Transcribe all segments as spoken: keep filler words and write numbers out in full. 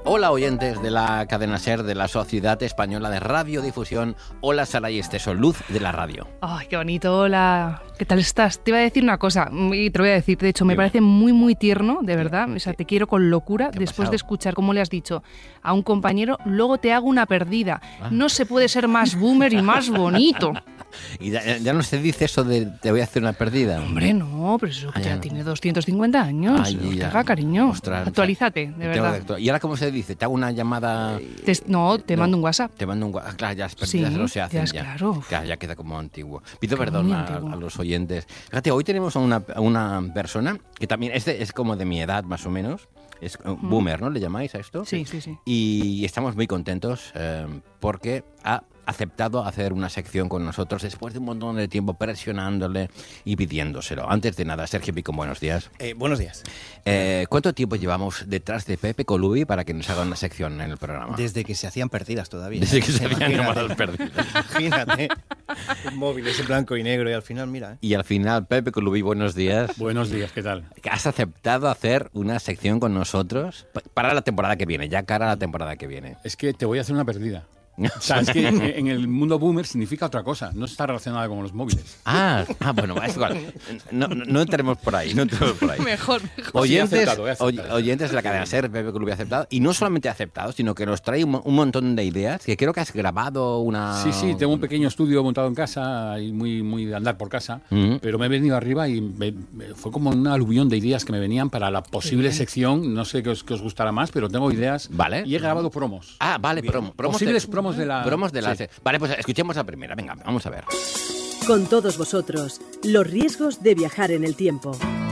Hola oyentes de la cadena SER de la Sociedad Española de Radiodifusión. Hola Saray Esteso, luz de la radio. Ay, qué bonito, hola. ¿Qué tal estás? Te iba a decir una cosa, y te lo voy a decir, de hecho, me parece muy, muy tierno, de verdad. O sea, te quiero con locura después de escuchar cómo le has dicho a un compañero, luego te hago una perdida. Ah. No se puede ser más boomer y más bonito. Y ya, ya no se dice eso de te voy a hacer una perdida. Hombre, no, pero eso ah, ya, ya tiene doscientos cincuenta años. Ay, ya. Haga, cariño. Ostras, actualízate, de verdad. Actual. ¿Y ahora cómo se dice? ¿Te hago una llamada? Te, no, te no, mando un WhatsApp. Te mando un WhatsApp. Claro, ya, sí, ya no se hacen. Ya, es ya. Claro. Claro, ya queda como antiguo. Pido Qué perdón a, a los oyentes. Fíjate, hoy tenemos a una, a una persona que también es, de, es como de mi edad, más o menos. Es uh, mm. boomer, ¿no? ¿Le llamáis a esto? Sí, sí, sí. Y estamos muy contentos eh, porque ha aceptado hacer una sección con nosotros después de un montón de tiempo presionándole y pidiéndoselo. Antes de nada, Sergio Picón, buenos días. Eh, buenos días. Eh, ¿Cuánto tiempo llevamos detrás de Pepe Colubi para que nos haga una sección en el programa? Desde que se hacían perdidas todavía. Desde que se hacían llamadas perdidas. Imagínate. Móviles en blanco y negro y al final, mira. ¿eh? Y al final, Pepe Colubi, buenos días. Buenos días, ¿qué tal? Has aceptado hacer una sección con nosotros para la temporada que viene, ya cara a la temporada que viene. Es que te voy a hacer una perdida. O sea, es que en el mundo boomer significa otra cosa, no está relacionada con los móviles. Ah, ah bueno, es igual. No, no, no entremos por ahí, no entremos por ahí. Mejor, mejor. Oyentes, sí, he aceptado, he aceptado. oyentes de la cadena SER, Pepe Colubi ha aceptado, y no solamente ha aceptado, sino que nos trae un, un montón de ideas, que creo que has grabado una... Sí, sí, tengo un pequeño estudio montado en casa, y muy, muy de andar por casa, uh-huh. pero me he venido arriba y me, me, fue como un aluvión de ideas que me venían para la posible sección, no sé qué os, qué os gustará más, pero tengo ideas, ¿vale? Y he grabado promos. Ah, vale, promo, promos. Posibles de, promos de la... Promos de la... Sí. Vale, pues escuchemos la primera. Venga, vamos a ver. Con todos vosotros, los riesgos de viajar en el tiempo.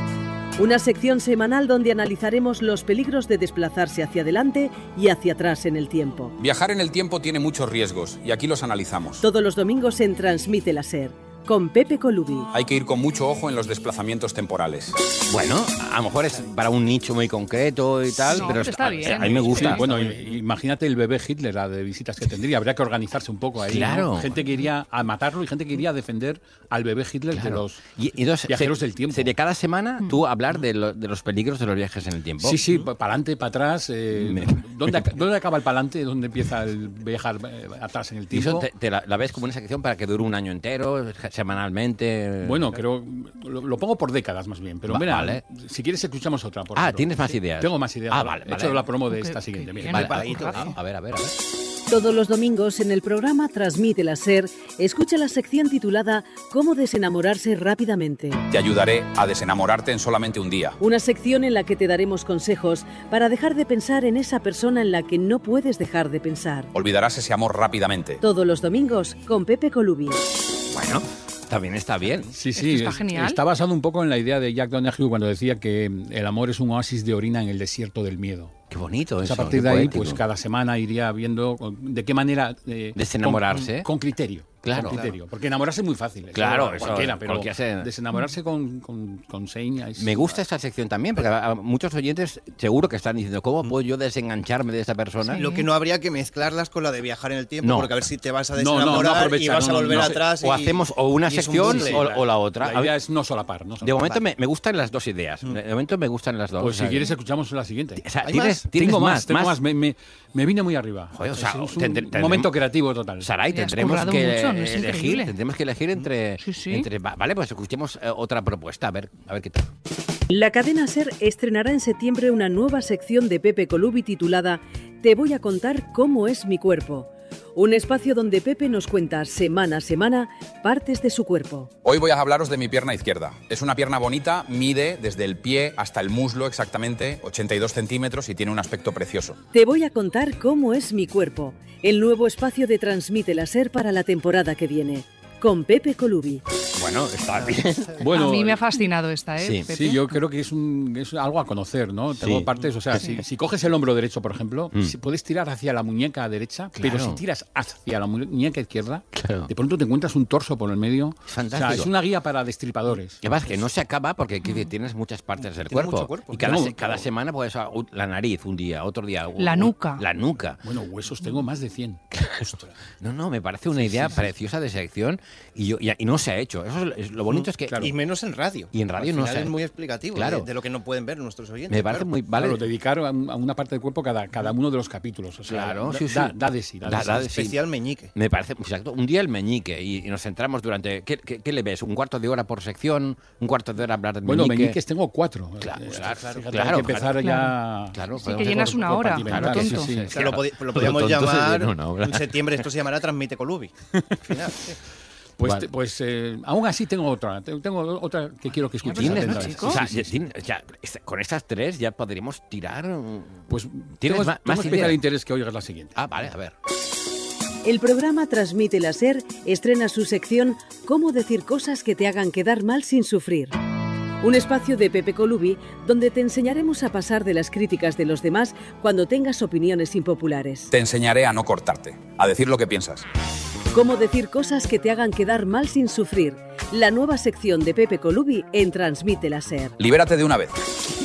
Una sección semanal donde analizaremos los peligros de desplazarse hacia adelante y hacia atrás en el tiempo. Viajar en el tiempo tiene muchos riesgos y aquí los analizamos. Todos los domingos en Transmite la SER, con Pepe Colubi. Hay que ir con mucho ojo en los desplazamientos temporales. Bueno, a lo mejor es para un nicho muy concreto y tal, no, pero está bien. A mí me gusta. Sí, bueno, imagínate el bebé Hitler, la de visitas que tendría. Habría que organizarse un poco ahí. Claro. ¿no? Gente que iría a matarlo y gente que iría a defender al bebé Hitler claro. de los y, y entonces, viajeros se, del tiempo. Sería cada semana tú hablar de, lo, de los peligros de los viajes en el tiempo. Sí, sí, para adelante, para atrás. Eh, me... ¿dónde, ¿Dónde acaba el para adelante? ¿Dónde empieza el viajar eh, atrás en el tiempo? ¿Y eso te, te la, la ves como una sección para que dure un año entero, semanalmente? Bueno, creo lo, lo pongo por décadas más bien, pero Va, mira, vale. si quieres escuchamos otra. Por ah, ejemplo. ¿tienes más ideas? Tengo más ideas. Ah, vale, He vale. hecho la promo de okay, esta siguiente. Okay, mira, vale, vale, vale, a, a ver, a ver, a ver. Todos los domingos en el programa Transmite la SER, escucha la sección titulada ¿Cómo desenamorarse rápidamente? Te ayudaré a desenamorarte en solamente un día. Una sección en la que te daremos consejos para dejar de pensar en esa persona en la que no puedes dejar de pensar. Olvidarás ese amor rápidamente. Todos los domingos con Pepe Colubi. Bueno, también está bien. Sí, sí, está es, genial. Está basado un poco en la idea de Jack Donahue cuando decía que el amor es un oasis de orina en el desierto del miedo. Qué bonito eso. A partir de ahí, pues cada semana iría viendo de qué manera... Eh, desenamorarse. Con, con criterio. Claro. Con criterio. Porque enamorarse es muy fácil. Claro, eso, cualquiera, pero cualquiera desenamorarse con, con, con señas. Me gusta esta sección también, porque a muchos oyentes seguro que están diciendo, ¿cómo puedo yo desengancharme de esta persona? Sí. Lo que no habría que mezclarlas con la de viajar en el tiempo, no. porque a ver si te vas a desenamorar no, no, no y vas no, a volver no, no, atrás. O y, hacemos o una sección un o, o la otra. La idea es no solapar. No solapar. De momento me, me gustan las dos ideas. De momento me gustan las dos. Pues o sea, si quieres escuchamos la siguiente. O sea, ¿Hay ¿tienes, más? ¿tienes tengo más, más, tengo más. Me, me, me vine muy arriba. Joder, o sea, es un tendré, momento creativo total. Saray, Te has tendremos currado que mucho, ¿no? Es elegir, increíble. tendremos que elegir entre, sí, sí. entre vale, pues escuchemos eh, otra propuesta, a ver, a ver qué tal. La cadena SER estrenará en septiembre una nueva sección de Pepe Colubi titulada Te voy a contar cómo es mi cuerpo. Un espacio donde Pepe nos cuenta semana a semana partes de su cuerpo. Hoy voy a hablaros de mi pierna izquierda. Es una pierna bonita, mide desde el pie hasta el muslo exactamente ochenta y dos centímetros y tiene un aspecto precioso. Te voy a contar cómo es mi cuerpo. El nuevo espacio de Transmite la SER para la temporada que viene. Con Pepe Colubi. Bueno, está bien. Bueno, a mí me ha fascinado esta, ¿eh? Sí, Pepe? sí, yo creo que es, un, es algo a conocer, ¿no? Sí. Tengo partes, o sea, si, si coges el hombro derecho, por ejemplo, Mm. si puedes tirar hacia la muñeca derecha, Claro. pero si tiras hacia la muñeca izquierda, Claro. de pronto te encuentras un torso por el medio. Es fantástico. O sea, es una guía para destripadores. Que pasa que no se acaba porque que tienes muchas partes del Tiene cuerpo. mucho cuerpo. Y cada, No, se- cada semana puedes ah, un- la nariz un día, otro día. La un- nuca. La nuca. Bueno, huesos tengo más de cien. No, no, me parece una idea preciosa de sección y, yo, y, y no se ha hecho. Eso es, lo bonito es que... Claro. Y menos en radio. Y en radio Al no final se... es muy explicativo claro. de, de lo que no pueden ver nuestros oyentes. Me parece claro. muy... Vale. Claro, dedicar a, a una parte del cuerpo cada, cada uno de los capítulos. O sea, Claro, da, sí, sí. Da, da de sí. Da Da- de sí. da de- Especial meñique. Me parece, exacto, un día el meñique y, y nos centramos durante... ¿qué, qué, qué le ves? ¿Un cuarto de hora por sección? ¿Un cuarto de hora hablar del Bueno, meñique? meñiques tengo cuatro. Claro, Eh, claro, fíjate, claro, hay que empezar claro. ya... Claro, Sí, podemos que llenas hacer- una hora, compartimentar, a lo sí, tonto. sí, sí. O sea, lo, podi- lo podríamos tonto se llamar llena una obra. en septiembre, esto se llamará Transmite Colubi. Al final, sí. Pues, Vale. te- pues eh, aún así tengo otra. Tengo tengo otra que quiero que escuches. ¿Tienes, atentamente. chico? o sea, Sí, sí, sí. ya- ya, esta- con estas tres ya podríamos tirar... Pues ¿Tienes tengo, ma- tengo más especial ideas? interés que oigas la siguiente. Ah, vale, a ver. El programa Transmite la SER estrena su sección Cómo decir cosas que te hagan quedar mal sin sufrir. Un espacio de Pepe Colubi donde te enseñaremos a pasar de las críticas de los demás cuando tengas opiniones impopulares. Te enseñaré a no cortarte, a decir lo que piensas. Cómo decir cosas que te hagan quedar mal sin sufrir. La nueva sección de Pepe Colubi en Transmite la SER. Libérate de una vez.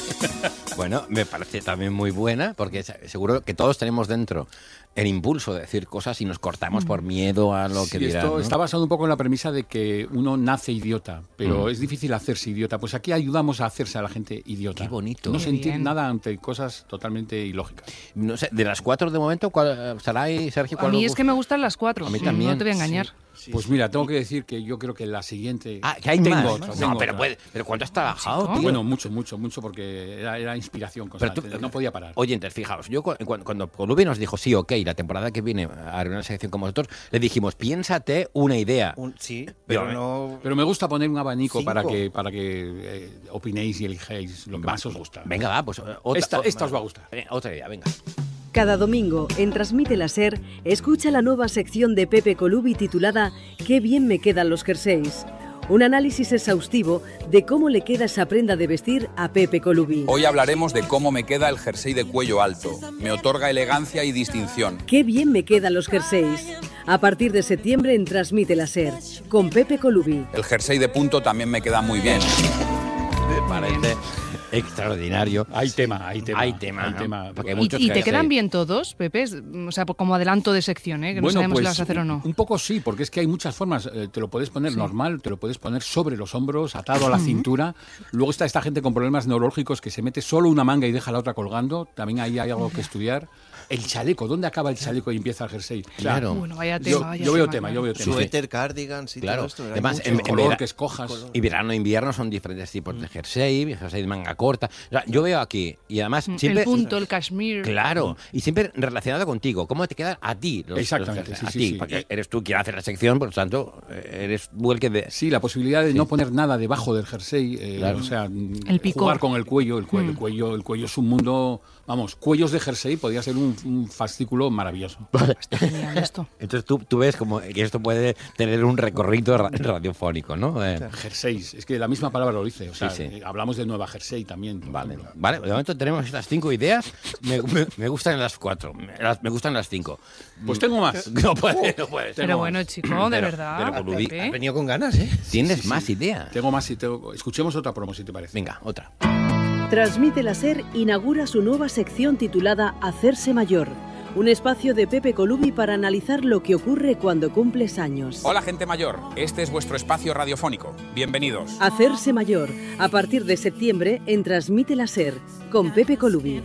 Bueno, me parece también muy buena, porque se- seguro que todos tenemos dentro el impulso de decir cosas y nos cortamos por miedo a lo que Sí, dirán. esto ¿no? está basado un poco en la premisa de que uno nace idiota, pero Mm. es difícil hacerse idiota. Pues aquí ayudamos a hacerse a la gente idiota. Qué bonito. No Qué sentir bien. nada ante cosas totalmente ilógicas. No sé, de las cuatro de momento, ¿cuál, Saray, Sergio, A cuál mí os es que gusta? me gustan las cuatro. A mí Mm, también. No te voy a engañar. Pues mira, tengo que decir que yo creo que la siguiente... Ah, que hay tengo más. otra, no, tengo pero, otra. puede, pero ¿cuánto has trabajado, Chico. tío? Bueno, mucho, mucho, mucho, porque era, era inspiración Pero constante. tú- no podía parar. Oyentes, fijaos, yo cu- cuando, cuando Colubi nos dijo sí, ok, la temporada que viene haré una sección con vosotros, le dijimos, piénsate una idea. Un- sí, pero Yo, no... Pero me gusta poner un abanico Cinco. para que, para que eh, opinéis y elijéis lo que más os gusta. Venga, va, pues eh, otra, Esta- otra- esta os va a gustar. Venga, otra idea, venga. Cada domingo, en Transmite la SER, escucha la nueva sección de Pepe Colubi titulada Qué bien me quedan los jerseys. Un análisis exhaustivo de cómo le queda esa prenda de vestir a Pepe Colubi. Hoy hablaremos de cómo me queda el jersey de cuello alto. Me otorga elegancia y distinción. Qué bien me quedan los jerseys. A partir de septiembre en Transmite la SER, con Pepe Colubi. El jersey de punto también me queda muy bien. Me parece extraordinario. Hay tema, hay tema. Hay tema, hay ¿no? tema. Porque hay ¿Y, muchos y te jerseys. quedan bien todos, Pepe? Es- O sea, como adelanto de sección, ¿eh? Que no sabemos si lo vas a hacer o no. Un, un poco sí, porque es que hay muchas formas. Eh, te lo puedes poner normal, te lo puedes poner sobre los hombros, atado a la cintura. Luego está esta gente con problemas neurológicos que se mete solo una manga y deja la otra colgando. También ahí hay algo que estudiar. El chaleco, ¿dónde acaba el chaleco y empieza el jersey? O sea, Claro. Bueno, vaya tema, yo, vaya yo veo tema, tema, ya. yo veo tema. Suéter, cardigan, sí, Claro. todo esto. hay Además, mucho. en- El color vera- que escojas. Y verano e invierno son diferentes tipos de jersey, jersey de manga corta. O sea, yo veo aquí, y además siempre... El punto, el cashmere. Claro, y siempre relacionado contigo. ¿Cómo te quedan a ti los, Exactamente, los sí, jerseys? sí, a ti, sí. porque eres tú quien hace la sección, por lo tanto, eh, eres tú el que... De... Sí, la posibilidad de no poner nada debajo del jersey, eh, Claro. o sea, El picor. jugar con el cuello, el cuello, el cuello, el cuello es un mundo, vamos, cuellos de jersey podría ser un, un fascículo maravilloso. Genial esto. Entonces tú, tú ves como que esto puede tener un recorrido ra- radiofónico, ¿no? Eh, Jerseys, es que la misma palabra lo dice, o sea, sí. eh, hablamos de Nueva Jersey también. por Vale, ejemplo. vale, de momento tenemos estas cinco ideas. Me, me- me gustan las cuatro, me, las- me gustan las cinco. Pues tengo más. No puedes, no puedes. Pero bueno, chico, de Pero- verdad. pero Colubi- Pepe. Has venido con ganas, ¿eh? Tienes más ideas. Tengo más y tengo... Escuchemos otra promo, si te parece. Venga, otra. Transmite la SER inaugura su nueva sección titulada Hacerse Mayor. Un espacio de Pepe Colubi para analizar lo que ocurre cuando cumples años. Hola gente mayor, este es vuestro espacio radiofónico. Bienvenidos. Hacerse Mayor. A partir de septiembre en Transmite la SER, con Pepe Colubi.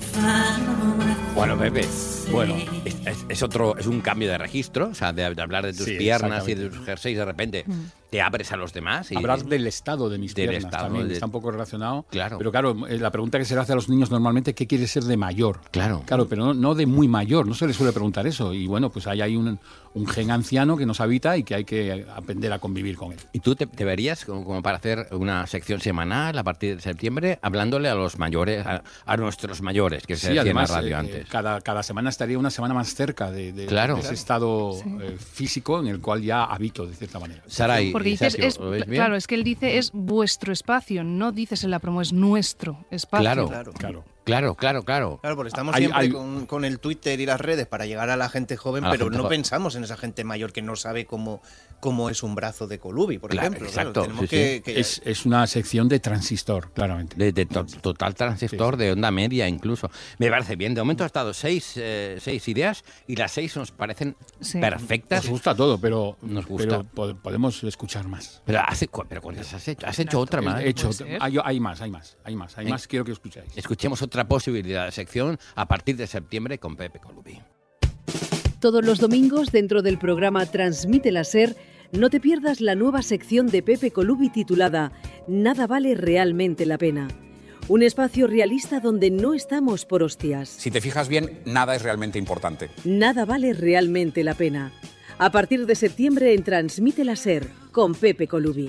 Bueno, Pepe, bueno, es, es- es otro, es un cambio de registro, o sea, de, de hablar de tus Sí, piernas y exactamente. de tus jerseys, de repente te abres a los demás. Y, Hablar del estado de mis del piernas estado, también, de- está un poco relacionado. Claro. Pero claro, eh, la pregunta que se le hace a los niños normalmente, ¿qué quiere ser de mayor? Claro. Claro, pero no, no de muy mayor, no se le suele preguntar eso. Y bueno, pues ahí hay un, un gen anciano que nos habita y que hay que aprender a convivir con él. ¿Y tú te, te verías como, como para hacer una sección semanal a partir de septiembre, hablándole a los mayores, a, a nuestros mayores, que se Sí, decía además, en la radio eh, antes? cada, cada semana estaría una semana más cerca de, de- Claro. de ese estado eh, físico en el cual ya habito, de cierta manera. Saray, Porque dices, Sergio, es, ¿lo veis bien? claro, es que él dice es vuestro espacio, no dices en la promo, es nuestro espacio. Claro. Claro. Claro. Claro, claro, claro. Claro, porque estamos Hay- siempre hay- con, con el Twitter y las redes para llegar a la gente joven, A la pero gente no joven. pensamos en esa gente mayor que no sabe cómo, cómo es un brazo de Colubi, por Claro, ejemplo. exacto, Claro, tenemos sí, que, sí. que- Es, es una sección de transistor, claramente. De, de to- total transistor, de onda media incluso. Me parece bien. De momento ha estado seis, eh, seis ideas y las seis nos parecen Sí. perfectas. Nos gusta todo, pero, Nos gusta. pero po- podemos escuchar más. Pero, hace, cu- pero ¿cuántas has hecho? ¿Has hecho otra más? He hecho, puede ser. hay, hay más, hay más, hay más, hay Eh, más. Quiero que escucháis. Escuchemos otra posibilidad de sección a partir de septiembre con Pepe Colubi. Todos los domingos, dentro del programa Transmite la SER, no te pierdas la nueva sección de Pepe Colubi titulada Nada vale realmente la pena. Un espacio realista donde no estamos por hostias. Si te fijas bien, nada es realmente importante. Nada vale realmente la pena. A partir de septiembre en Transmite la SER, con Pepe Colubi.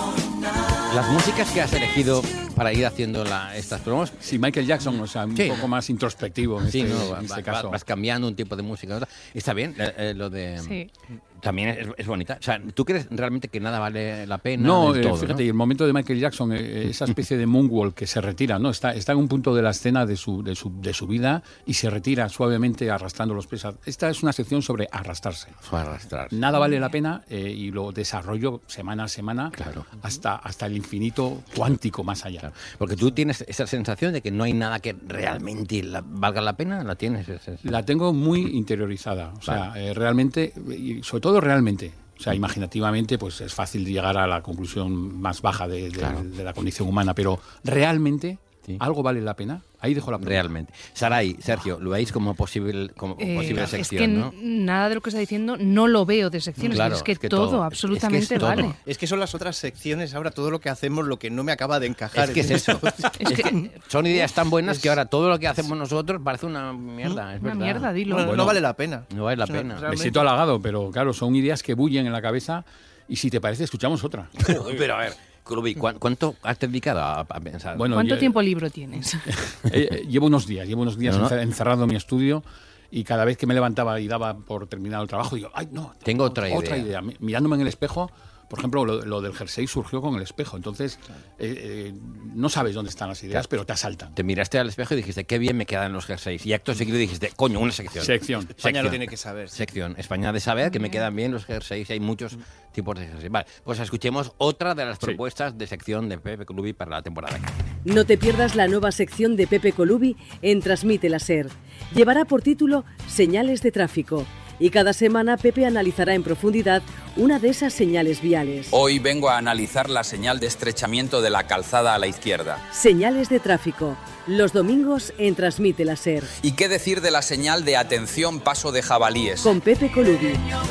Las músicas que has elegido para ir haciendo la, estas promos, Sí, Michael Jackson, o sea, un Sí. poco más introspectivo en sí, este, ¿no? en Va- este va- caso. vas cambiando un tipo de música a otra. Está bien, eh, eh, lo de... Sí. También es, es bonita. O sea, ¿tú crees realmente que nada vale la pena No, del eh, todo, fíjate, ¿no? el momento de Michael Jackson, eh, esa especie de moonwalk que se retira, ¿no? Está, está en un punto de la escena de su, de, su, de su vida y se retira suavemente arrastrando los pies. Esta es una sección sobre arrastrarse. Fue arrastrar. Nada vale la pena eh, y lo desarrollo semana a semana Claro. hasta, hasta el infinito cuántico más allá. Claro. Porque tú tienes esa sensación de que no hay nada que realmente la- valga la pena, ¿la tienes? Es- es- La tengo muy interiorizada, o sea, eh, realmente, y sobre todo realmente. O sea, imaginativamente, pues es fácil llegar a la conclusión más baja de, de- Claro. de la condición humana, pero realmente, Sí. ¿algo vale la pena? Ahí dejo la pregunta. Realmente. Saray, Sergio, ¿lo veis como posible, como Eh, posible es sección, que no? n- nada de lo que está diciendo no lo veo de secciones, Claro, es que, es que todo, todo, es que es absolutamente todo. vale. Es que son las otras secciones, ahora todo lo que hacemos, lo que no me acaba de encajar. Es que es en eso. esto. Es Es que- que son ideas tan buenas que ahora todo lo que hacemos nosotros parece una mierda. Es Una verdad. mierda, dilo. No, no Bueno. vale la pena. No vale la O sea, pena. Me realmente- siento halagado, pero claro, son ideas que bullen en la cabeza y si te parece, escuchamos otra. Pero a ver, Colubi, ¿cuán- ¿cuánto has dedicado a, a pensar? Bueno, ¿Cuánto yo- tiempo libre tienes? Eh, eh, llevo unos días, llevo unos días No, no. encer- encerrado en mi estudio y cada vez que me levantaba y daba por terminado el trabajo, digo, ay, no, Tengo otra idea. Mi- Mirándome en el espejo, por ejemplo, lo, lo del jersey surgió con el espejo. Entonces, eh, eh, no sabes dónde están las ideas, Claro. pero te asaltan. Te miraste al espejo y dijiste, qué bien me quedan los jerseys. Y acto seguido dijiste, coño, una sección. Sección. España Sección. lo tiene que saber. sí. Sección. España de saber que me quedan bien los jerseys. Hay muchos tipos de jerseys. Vale, pues escuchemos otra de las Sí. propuestas de sección de Pepe Colubi para la temporada. No te pierdas la nueva sección de Pepe Colubi en Transmite la SER. Llevará por título Señales de tráfico. Y cada semana Pepe analizará en profundidad una de esas señales viales. Hoy vengo a analizar la señal de estrechamiento de la calzada a la izquierda. Señales de tráfico. Los domingos en Transmite la SER. ¿Y qué decir de la señal de atención paso de jabalíes? Con Pepe Colubi.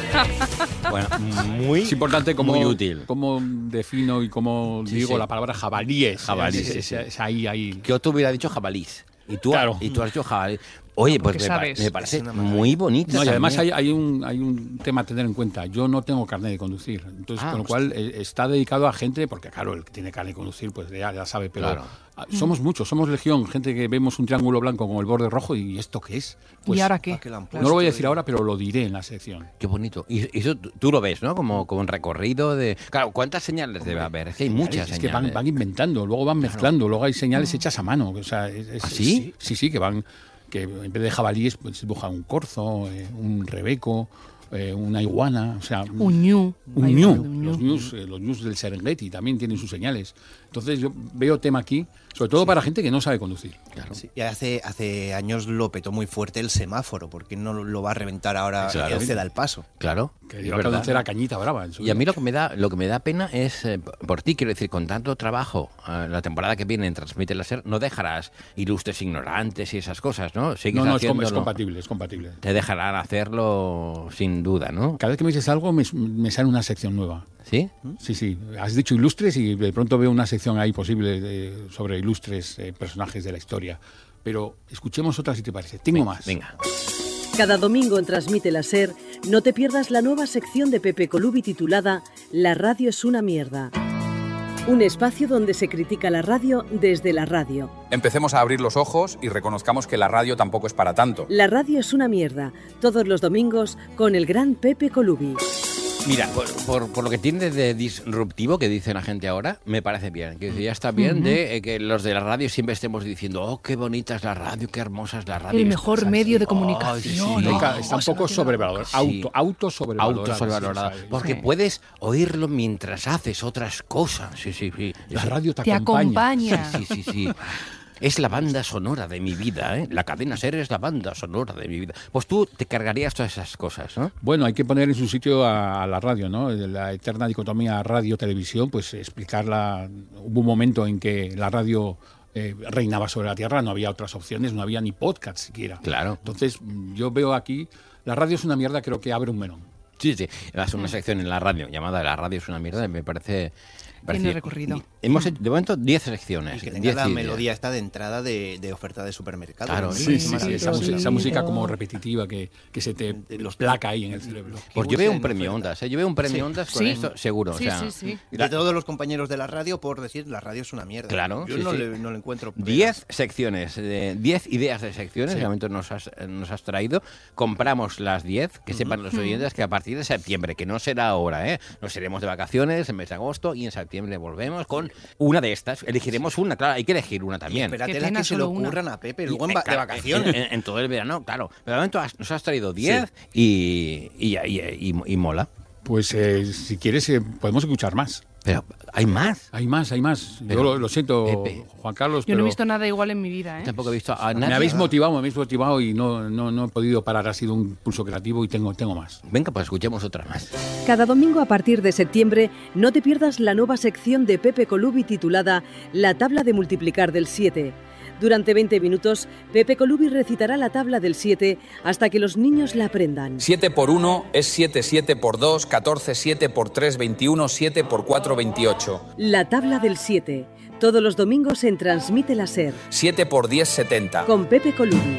Bueno, muy, Es importante cómo, muy útil. cómo defino y cómo Sí, digo sí. la palabra jabalíes. Jabalíes, Es, sí, es- sí. es ahí, ahí. Yo te hubiera dicho jabalís. Y tú, Claro. y tú has dicho jabalí. Oye, pues Porque me, pa- sabes. me parece Es una maravilla. muy bonito. No, y además hay, hay, un, hay un tema a tener en cuenta. Yo no tengo carnet de conducir. Entonces, Ah, con lo cual eh, está dedicado a gente, porque claro, el que tiene carnet de conducir, pues ya, ya sabe, pero Claro. ah, somos muchos, somos legión, gente que vemos un triángulo blanco con el borde rojo y ¿esto qué es? Pues, ¿Y ahora qué? ¿a qué la han no puesto? lo voy a decir ahora, pero lo diré en la sección. Qué bonito. Y y eso tú tú lo ves, ¿no? Como, como un recorrido de... Claro, ¿cuántas señales debe haber? Es que hay muchas es que señales. van, van inventando, luego van mezclando, luego hay señales hechas a mano. O sea, es- es- ¿Ah, sí? Sí, sí, que van, que en vez de jabalíes, pues dibujan un corzo, eh, un rebeco, eh, una iguana, o sea, Un ñu. un Hay ñu. un ñu. Los ñus, eh, los ñus del Serengeti también tienen sus señales. Entonces yo veo tema aquí, sobre todo para gente que no sabe conducir. Sí, y hace, hace años lo petó muy fuerte el semáforo, porque no lo va a reventar ahora Claro. el ceda el paso. Claro. Que es dio a verdad. conocer a Cañita Brava. en su Y a mí día. lo que me da, lo que me da pena es eh, por ti, quiero decir, con tanto trabajo, eh, la temporada que viene en Transmite la SER, no dejarás ilustres ignorantes y esas cosas, ¿no? Sigues No, no, es, com- es haciéndolo. compatible, es compatible. Te dejarán hacerlo sin duda, ¿no? Cada vez que me dices algo me, me sale una sección nueva. ¿Sí? Sí, sí. Has dicho ilustres y de pronto veo una sección ahí posible de- sobre ilustres eh, personajes de la historia. Pero escuchemos otra si te parece. Tengo más. Venga. Cada domingo en Transmite la SER, no te pierdas la nueva sección de Pepe Colubi titulada La radio es una mierda. Un espacio donde se critica la radio desde la radio. Empecemos a abrir los ojos y reconozcamos que la radio tampoco es para tanto. La radio es una mierda. Todos los domingos con el gran Pepe Colubi. Mira, por, por, por lo que tiene de disruptivo que dice la gente ahora, me parece bien. Que ya está bien uh-huh. de eh, que los de la radio siempre estemos diciendo, oh, qué bonita es la radio, qué hermosa es la radio. El mejor Estás medio así, de comunicación. Oh, sí, sí. Está, está un poco sobrevalorado. Auto, auto sobrevalorado. Auto sobrevalorado. Sí, porque sí. puedes oírlo mientras haces otras cosas. Sí, sí, sí. La radio te, te acompaña. acompaña. Sí, sí, sí. sí. Es la banda sonora de mi vida, ¿eh? La cadena SER es la banda sonora de mi vida. Pues tú te cargarías todas esas cosas, ¿no? Bueno, hay que poner en su sitio a, a la radio, ¿no? La eterna dicotomía radio-televisión, pues explicarla. Hubo un momento en que la radio eh, reinaba sobre la tierra, no había otras opciones, no había ni podcast siquiera. Claro. Entonces, yo veo aquí, la radio es una mierda, creo que abre un melón. Sí, sí. Es una sección en la radio llamada La radio es una mierda y me parece... Tiene recorrido. Hemos hecho, de momento, diez secciones. Y que tenga la melodía esta de entrada de, de oferta de supermercado. Claro, sí, sí, sí, sí, esa, música, esa música como repetitiva que, que se te los placa ahí en el cerebro. Pues yo veo un premio Ondas, ¿eh? Yo veo un premio sí. Ondas con sí. esto, seguro. Sí, o sea, sí, sí. De todos los compañeros de la radio, por decir, la radio es una mierda. Claro. Yo sí, no, sí. Le, no le encuentro. Diez secciones, diez ideas de secciones, sí. de momento nos has, nos has traído. Compramos las diez, que uh-huh. sepan los oyentes que a partir de septiembre, que no será ahora, ¿eh? Nos iremos de vacaciones en mes de agosto y en septiembre volvemos con una de estas. Elegiremos una, claro, hay que elegir una también. Y espérate las que se le ocurran una. a Pepe, luego en va- claro, de vacaciones. En, en todo el verano, claro. Pero de momento has, nos has traído diez sí. y, y, y, y, y mola. Pues eh, si quieres eh, podemos escuchar más. Pero hay más. Hay más, hay más. Pero, Yo lo, lo siento, Pepe. Juan Carlos. Yo pero no he visto nada igual en mi vida, ¿eh? Tampoco he visto a nadie. Me habéis motivado, me habéis motivado y no, no, no he podido parar. Ha sido un pulso creativo y tengo, tengo más. Venga, pues escuchemos otra más. Cada domingo a partir de septiembre no te pierdas la nueva sección de Pepe Colubi titulada La tabla de multiplicar del siete. Durante veinte minutos, Pepe Colubi recitará la tabla del siete hasta que los niños la aprendan. siete por uno es siete, siete por dos, catorce, siete por tres, veintiuno, siete por cuatro, veintiocho. La tabla del siete. Todos los domingos en Transmite la SER. siete por diez, setenta. Con Pepe Colubi.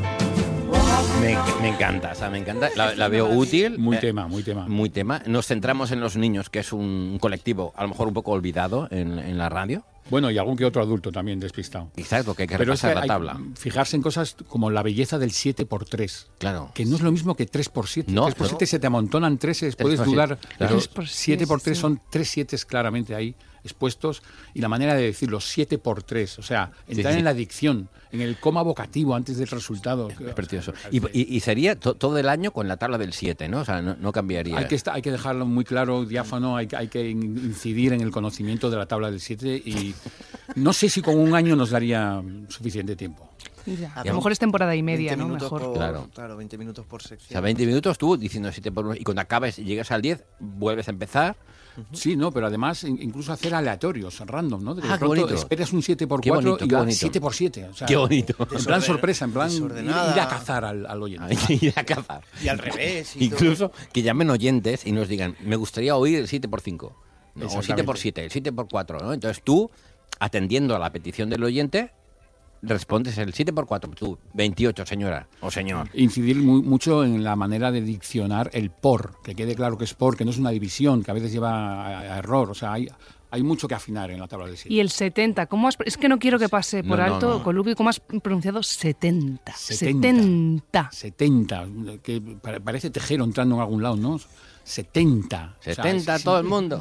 Me, me encanta, o sea, me encanta. La, la veo útil. Muy eh, tema, muy tema. Muy tema. Nos centramos en los niños, que es un colectivo a lo mejor un poco olvidado en, en la radio. Bueno, y algún que otro adulto también despistado. Exacto, que hay que Pero repasar es que la hay tabla. que fijarse en cosas como la belleza del siete por tres. Claro. Que no es lo mismo que tres por siete. No, tres por siete no. se te amontonan treses, tres puedes por dudar. siete, claro. Pero siete por tres sí. son tres siete claramente ahí expuestos. Y la manera de decirlo, siete por tres. O sea, entrar sí. en la dicción, en el coma vocativo antes del resultado. Es precioso. Y, y, y sería to, todo el año con la tabla del siete, ¿no? O sea, no, no cambiaría. Hay que, está, hay que dejarlo muy claro, diáfano, hay, hay que incidir en el conocimiento de la tabla del siete y no sé si con un año nos daría suficiente tiempo. Ya. A lo mejor es temporada y media, ¿no? Mejor. Por, claro. claro, veinte minutos por sección. O sea, veinte minutos tú diciendo siete por uno y cuando acabes y llegas al diez, vuelves a empezar. Sí, no, pero además incluso hacer aleatorios, random, ¿no? De Ah, qué pronto bonito. esperas un siete por Qué cuatro bonito, y qué va bonito. siete por siete. O sea, Qué bonito. En plan sorpresa, en plan ir, Desordenada. ir a cazar al, al oyente. Hay que ir a cazar. Y al revés. Y Incluso que llamen oyentes y nos digan, me gustaría oír el siete por cinco. No, o siete Exactamente. por siete, el siete por cuatro, ¿no? Entonces tú, atendiendo a la petición del oyente, respondes el siete por cuatro, tú, veintiocho, señora o señor. Incidir muy, mucho en la manera de diccionar el por, que quede claro que es por, que no es una división, que a veces lleva a, a error. O sea, hay, hay mucho que afinar en la tabla del siete. Y el setenta, ¿cómo has, es que no quiero que pase por No, no, alto, no. Colubi, ¿cómo has pronunciado setenta? setenta. setenta. setenta, que pa- parece tejero entrando en algún lado, ¿no? setenta. setenta, O sea, es- todo el mundo.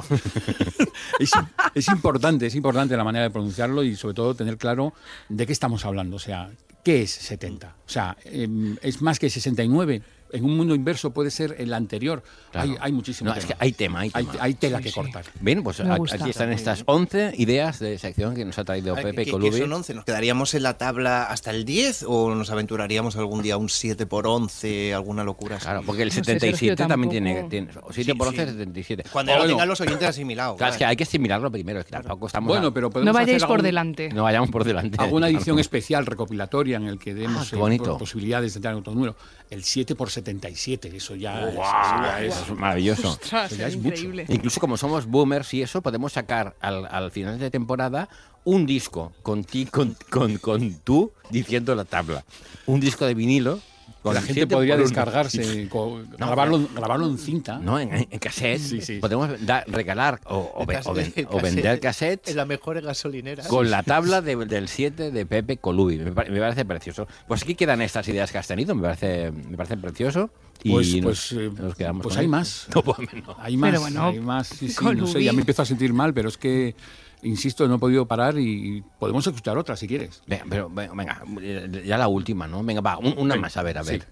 Es, es importante, es importante la manera de pronunciarlo y sobre todo tener claro de qué estamos hablando. O sea, ¿qué es setenta? O sea, eh, ¿es más que sesenta y nueve? En un mundo inverso puede ser el anterior. Claro. Hay, hay muchísimo No, tema. es que hay tema, hay tema. hay tela Sí, que sí. cortar. Bien, pues Me a- gusta. aquí están estas once ideas de sección que nos ha traído A ver, Pepe ¿qué- qué Colubi. son once? ¿Nos quedaríamos en la tabla hasta el diez o nos aventuraríamos algún día a un siete por once, alguna locura así? Claro, porque el No sé, setenta y siete Sergio, también tampoco. tiene, tiene siete Sí, por sí. once, setenta y siete. Cuando O ya lo bueno, tengan los oyentes asimilados. Claro, es que hay que asimilarlo primero, es que tampoco estamos Bueno, a- pero podemos No vayáis hacer por algún- delante. no vayamos por delante. alguna edición especial recopilatoria en el que Ah, demos qué eh, bonito. posibilidades de entrar en otro número. El siete por setenta y siete, eso ya es- ¡Guau! eso ya es- Eso es maravilloso. Ostras, Pues ya es es mucho. increíble. Incluso como somos boomers y eso, podemos sacar al, al final de temporada un disco con ti, con, con, con tú diciendo la tabla. Un disco de vinilo Con la gente siete podría por uno. descargarse, con- No, grabarlo, grabarlo en cinta. No, en, en cassette. Sí, sí. Podemos dar- regalar o, o, ve- o ven- El o vender cassettes En las mejores gasolineras. con la tabla de- del siete de Pepe Colubi. Me, pare- me parece precioso. Pues aquí quedan estas ideas que has tenido, me parece, me parece precioso. Y Pues, nos, pues, eh, nos quedamos pues con hay ello. más. No, pues no. Hay más, Pero bueno, hay más. Sí, sí, con no sé, Ubi. ya me empiezo a sentir mal, pero es que, insisto, no he podido parar y podemos escuchar otra si quieres. Venga, pero venga, venga, ya la última, ¿no? Venga, va, un- una más, a ver, a ver.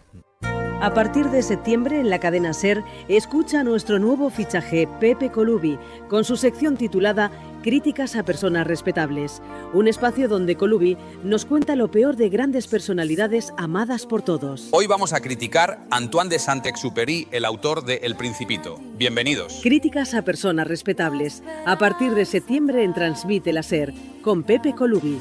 A partir de septiembre, en la cadena SER, escucha nuestro nuevo fichaje, Pepe Colubi, con su sección titulada Críticas a personas respetables. Un espacio donde Colubi nos cuenta lo peor de grandes personalidades amadas por todos. Hoy vamos a criticar a Antoine de Saint-Exupéry, el autor de El Principito. Bienvenidos. Críticas a personas respetables. A partir de septiembre en Transmite la SER, con Pepe Colubi.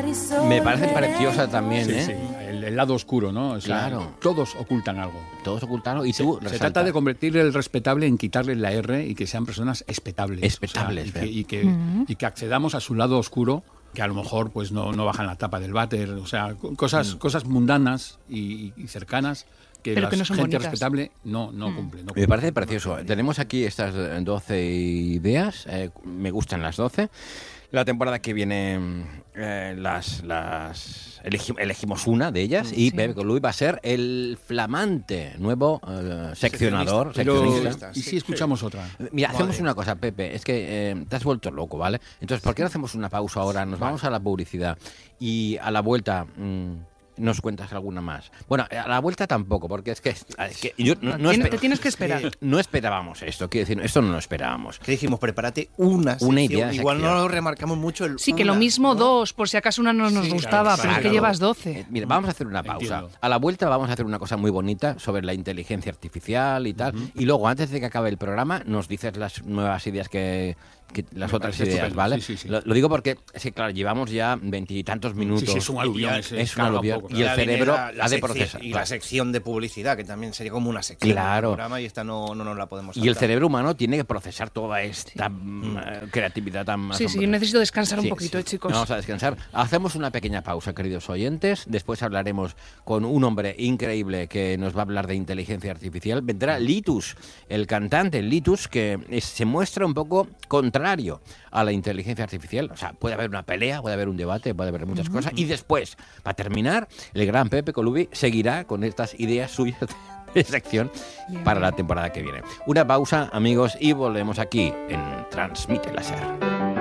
Me parece preciosa también, Sí, ¿eh? sí, el, el lado oscuro, ¿no? O sea, Claro. todos ocultan algo. Todos ocultaron y tú Se resaltas. trata de convertir el respetable en quitarle la R y que sean personas espetables. Espetables, O sea, ¿verdad? y, que, y, que, y que accedamos a su lado oscuro, que a lo mejor pues no, no bajan la tapa del váter. O sea, co- cosas, cosas mundanas y, y cercanas que Pero la que no son gente bonitas. respetable no, no cumple. no Me parece precioso. Tenemos aquí estas doce ideas. eh, me gustan las doce. La temporada que viene eh, las, las elegi- elegimos una de ellas y Sí. Pepe Colubi va a ser el flamante nuevo eh, seccionador. Pero, seccionista. ¿y si escuchamos otra? Mira, hacemos Madre. una cosa, Pepe, es que eh, te has vuelto loco, ¿vale? Entonces, ¿por qué no hacemos una pausa ahora? Nos vamos a la publicidad y a la vuelta mm, nos cuentas alguna más. Bueno, a la vuelta tampoco, porque es que, es que yo no, no Tienes- espe- te tienes que esperar. no esperábamos esto, quiero decir, esto no lo esperábamos. Que dijimos, prepárate una sección. Una idea, Igual sección. no lo remarcamos mucho el Sí, que una, lo mismo ¿no? dos, por si acaso una no nos Sí, gustaba, claro, pero es que claro. llevas Eh, doce. mira, vamos a hacer una pausa. Entiendo. A la vuelta vamos a hacer una cosa muy bonita sobre la inteligencia artificial y tal. Y luego, antes de que acabe el programa, nos dices las nuevas ideas que... que las Me otras parece ideas, estupendo. ¿vale? Sí, sí, sí. Lo, lo digo porque, es que, claro, llevamos ya veintitantos minutos. Sí, sí, es un aluvión. Y- ese, es un carga un aluvión. poco, Y el Ya cerebro viene la- la ha de sección- procesar. Y Claro. la sección de publicidad, que también sería como una sección Claro. del programa y esta no, no nos la podemos Y el saltar. cerebro humano tiene que procesar toda esta mm, eh, creatividad tan Sí, sí, yo asombrosa. necesito descansar un Sí, poquito, sí. eh, chicos. Vamos a descansar. Hacemos una pequeña pausa, queridos oyentes. Después hablaremos con un hombre increíble que nos va a hablar de inteligencia artificial. Vendrá Litus, el cantante Litus, que es- se muestra un poco contrario a la inteligencia artificial. O sea, puede haber una pelea, puede haber un debate, puede haber muchas cosas. Y después, para terminar, el gran Pepe Colubi seguirá con estas ideas suyas de sección Bien, para bien. la temporada que viene. Una pausa, amigos, y volvemos aquí en Transmite la SER.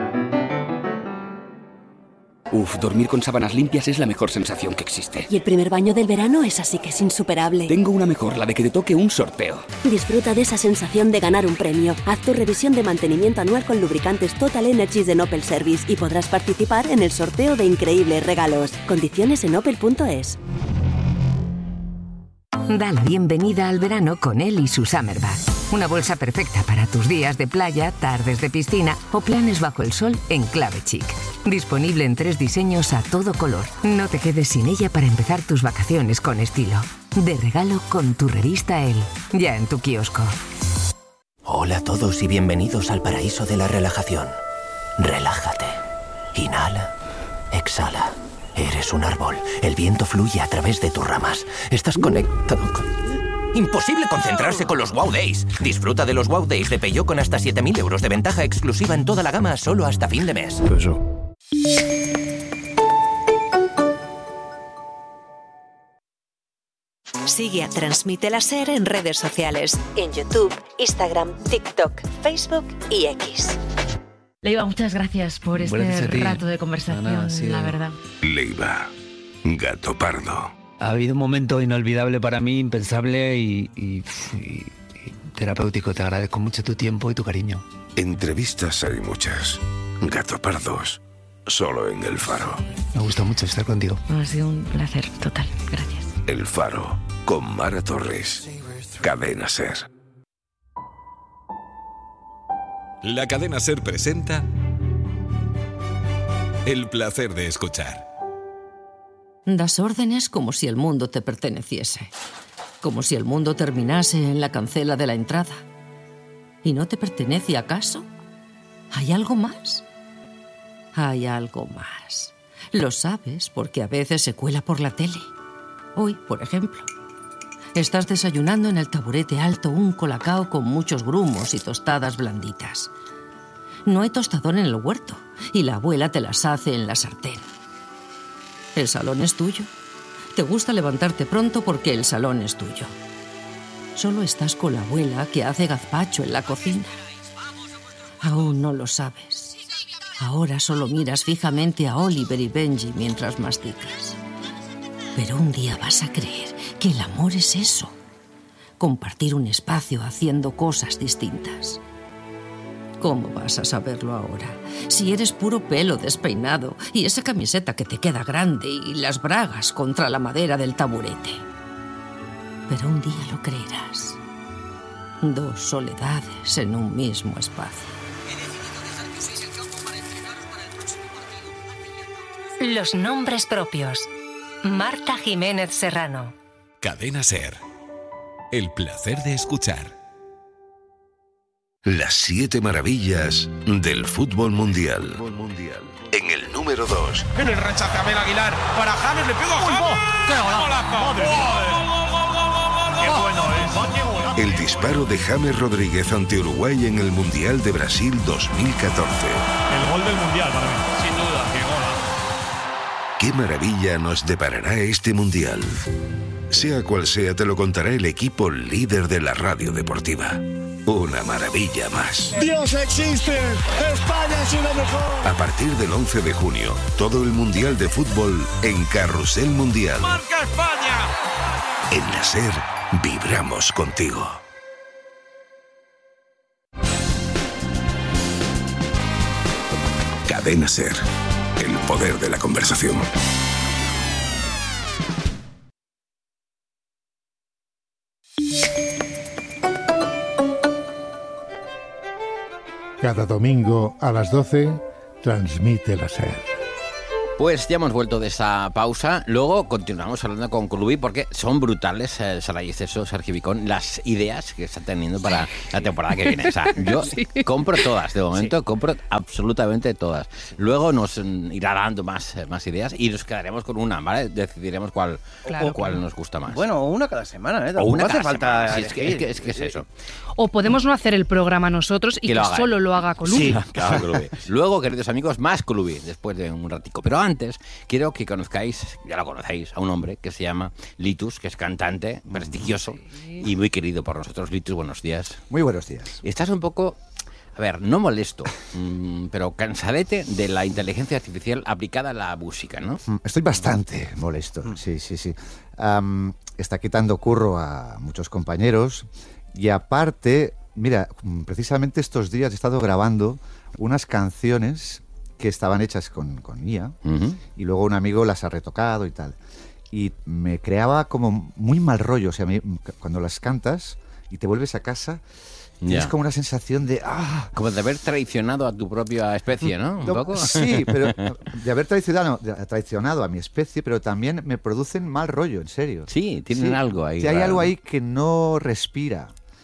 Uf, dormir con sábanas limpias es la mejor sensación que existe. Y el primer baño del verano es así que es insuperable. Tengo una mejor, la de que te toque un sorteo. Disfruta de esa sensación de ganar un premio. Haz tu revisión de mantenimiento anual con lubricantes Total Energies de Opel Service y podrás participar en el sorteo de increíbles regalos. Condiciones en opel punto es. Da la bienvenida al verano con él y su Summer Bag. Una bolsa perfecta para tus días de playa, tardes de piscina o planes bajo el sol en clave chic. Disponible en tres diseños a todo color. No te quedes sin ella para empezar tus vacaciones con estilo. De regalo con tu revista Elle, ya en tu kiosco. Hola a todos y bienvenidos al paraíso de la relajación. Relájate. Inhala. Exhala. Eres un árbol. El viento fluye a través de tus ramas. Estás conectado con... Imposible concentrarse con los Wow Days. Disfruta de los Wow Days de Peugeot con hasta siete mil euros de ventaja exclusiva en toda la gama solo hasta fin de mes. Sigue a Transmite la SER en redes sociales, en YouTube, Instagram, TikTok, Facebook y X. Leiva, muchas gracias por este Gracias a ti. rato de conversación, Nada, ha sido- la verdad. Leiva, gato pardo. Ha habido un momento inolvidable para mí, impensable y, y- y- y terapéutico. Te agradezco mucho tu tiempo y tu cariño. Entrevistas hay muchas. Gato pardos, solo en El Faro. Me gustó mucho estar contigo. Ha sido un placer total. Gracias. El Faro, con Mara Torres. Cadena SER. La cadena SER presenta El placer de escuchar. Das órdenes como si el mundo te perteneciese. Como si el mundo terminase en la cancela de la entrada. ¿Y no te pertenece acaso? ¿Hay algo más? Hay algo más. Lo sabes porque a veces se cuela por la tele. Hoy, por ejemplo, Estás desayunando en el taburete alto un colacao con muchos grumos y tostadas blanditas. No hay tostador en el huerto y la abuela te las hace en la sartén. El salón es tuyo. Te gusta levantarte pronto porque el salón es tuyo. Solo estás con la abuela que hace gazpacho en la cocina. Aún no lo sabes. Ahora solo miras fijamente a Oliver y Benji mientras masticas. Pero un día vas a creer que el amor es eso. Compartir un espacio haciendo cosas distintas. ¿Cómo vas a saberlo ahora? Si eres puro pelo despeinado y esa camiseta que te queda grande y las bragas contra la madera del taburete. Pero un día lo creerás. Dos soledades en un mismo espacio. Los nombres propios. Marta Jiménez Serrano. Cadena SER. El placer de escuchar. Las siete maravillas del fútbol mundial. En el número dos. En el rechace a Abel Aguilar. Para James, le pega a James. ¡Qué golazo! ¡Qué bueno es! El disparo de James Rodríguez ante Uruguay en el Mundial de Brasil dos mil catorce. El gol del Mundial para mí. Sin duda, qué golazo. ¿Qué maravilla nos deparará este Mundial? Sea cual sea, te lo contará el equipo líder de la radio deportiva. Una maravilla más. ¡Dios existe! ¡España es lo mejor! A partir del once de junio, todo el Mundial de Fútbol en Carrusel Mundial. ¡Marca España! En la SER, vibramos contigo. Cadena SER. El poder de la conversación. Cada domingo a las doce, transmite la SER. Pues ya hemos vuelto de esa pausa. Luego continuamos hablando con Clubi porque son brutales, eh, Saray Esteso, Sergio Vicón, las ideas que están teniendo para la temporada que viene. O sea, yo sí. compro todas, de momento sí. compro absolutamente todas. Luego nos irá dando más, más ideas y nos quedaremos con una, ¿vale? Decidiremos cuál, claro, o cuál claro. nos gusta más. Bueno, una cada semana, ¿eh? O una no cada hace falta. Sí, es, que, es, que, es que es eso. O podemos no hacer el programa nosotros y que, que solo lo haga Clubi. Sí, claro, Clubi. Luego, queridos amigos, más Clubi después de un ratico. Pero antes, quiero que conozcáis, ya lo conocéis, a un hombre que se llama Litus, que es cantante, prestigioso sí. y muy querido por nosotros. Litus, buenos días. Muy buenos días. Estás un poco, a ver, no molesto, pero cansadete de la inteligencia artificial aplicada a la música, ¿no? Estoy bastante molesto, sí, sí, sí. Um, está quitando curro a muchos compañeros y aparte, mira, precisamente estos días he estado grabando unas canciones que estaban hechas con, con I A uh-huh. y luego un amigo las ha retocado y tal. Y me creaba como muy mal rollo. O sea, me, cuando las cantas y te vuelves a casa, tienes como una sensación de... ¡ah! Como de haber traicionado a tu propia especie, ¿no? ¿Un no, poco? Sí, pero de haber traicionado, de, traicionado a mi especie, pero también me producen mal rollo, en serio. Sí, tienen sí, algo ahí. Sí, hay algo ahí que no respira.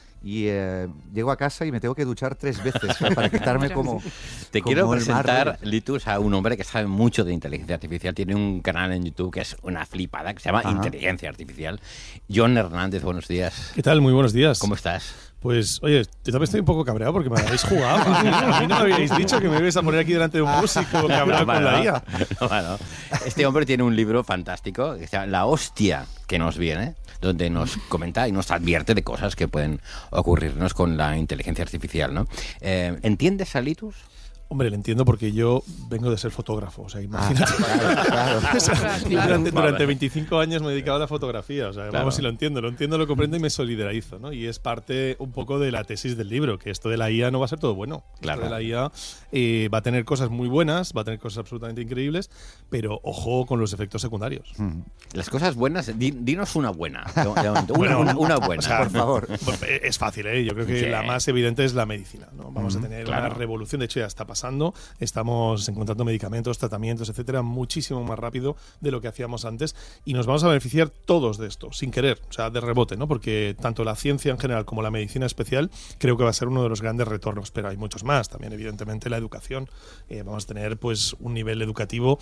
Y eh, llego a casa y me tengo que duchar tres veces para quitarme como... Te como quiero presentar, Litus, a un hombre que sabe mucho de inteligencia artificial. Tiene un canal en YouTube que es una flipada, que se llama Ajá. Inteligencia Artificial. John Hernández, buenos días. ¿Qué tal? Muy buenos días. ¿Cómo estás? Pues, oye, yo también estoy un poco cabreado porque me habéis jugado. A mí no me habéis dicho que me ibais a poner aquí delante de un músico que hablaba no, con la I A. No, bueno. Este hombre tiene un libro fantástico que se llama La hostia que nos viene, donde nos comenta y nos advierte de cosas que pueden ocurrirnos con la inteligencia artificial, ¿no? Eh, ¿Entiendes a Litus? Hombre, le entiendo porque yo vengo de ser fotógrafo, o sea, imagínate. Ah, claro, claro. o sea, claro. Durante, durante veinticinco años me he dedicado a la fotografía, o sea, claro. vamos, si lo entiendo, lo entiendo, lo comprendo y me solidarizo, ¿no? Y es parte un poco de la tesis del libro, que esto de la I A no va a ser todo bueno. Claro. Esto de la I A eh, va a tener cosas muy buenas, va a tener cosas absolutamente increíbles, pero ojo con los efectos secundarios. Mm. Las cosas buenas, di, dinos una buena. Una, bueno, una, una buena, o sea, por favor. Es fácil, ¿eh? Yo creo que sí. la más evidente es la medicina, ¿no? Vamos mm, a tener claro. una revolución, de hecho ya está pasando. Estamos encontrando medicamentos, tratamientos, etcétera, muchísimo más rápido de lo que hacíamos antes y nos vamos a beneficiar todos de esto, sin querer, o sea, de rebote, ¿no? Porque tanto la ciencia en general como la medicina especial creo que va a ser uno de los grandes retornos, pero hay muchos más. También, evidentemente, la educación. Eh, vamos a tener, pues, un nivel educativo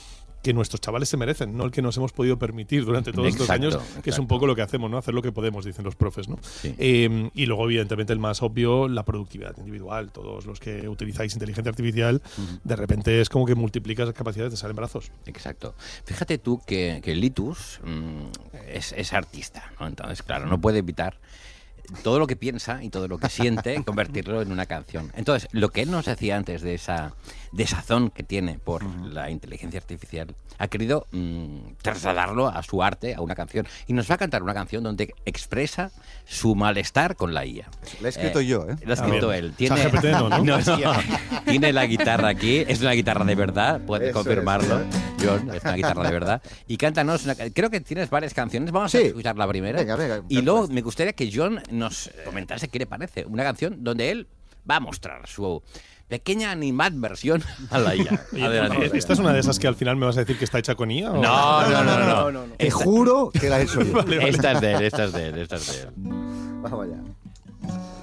que nuestros chavales se merecen, no el que nos hemos podido permitir durante todos Exacto, estos años, exacto. que es un poco lo que hacemos, ¿no? Hacer lo que podemos, dicen los profes, ¿no? Sí. Eh, y luego, evidentemente, el más obvio, la productividad individual. Todos los que utilizáis inteligencia artificial, uh-huh. de repente es como que multiplicas las capacidades de salen brazos. Exacto. Fíjate tú que, que Litus mmm, es, es artista, ¿no? Entonces, claro, no puede evitar todo lo que piensa y todo lo que siente, convertirlo en una canción. Entonces, lo que él nos decía antes de esa desazón que tiene por uh-huh. la inteligencia artificial, ha querido mmm, trasladarlo a su arte, a una canción. Y nos va a cantar una canción donde expresa su malestar con la I A. La he escrito eh, yo, ¿eh? Lo ha escrito ah, él. Tiene, G P T, ¿no, ¿no? no, no. Tiene la guitarra aquí, es una guitarra de verdad, puedes Eso confirmarlo, es, John, es una guitarra de verdad. Y cántanos, una, creo que tienes varias canciones, vamos sí. a escuchar la primera. Venga, venga. Y luego me gustaría que John nos comentase qué le parece. Una canción donde él va a mostrar su pequeña animadversión a la I A. Adelante. ¿Esta es una de esas que al final me vas a decir que está hecha con I A? ¿o? No, no, no, no, no. Te juro que la he hecho yo. Vale, vale. Esta es de él, esta es de él, esta es de él. Vamos allá.